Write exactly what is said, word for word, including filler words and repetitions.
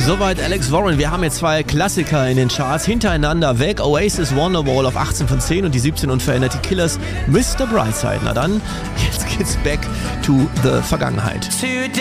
Soweit Alex Warren. Wir haben jetzt zwei Klassiker in den Charts hintereinander weg. Oasis Wonderwall auf achtzehn von zehn und die siebzehn unverändert die Killers Mister Brightside. Na dann, jetzt geht's back to the Vergangenheit.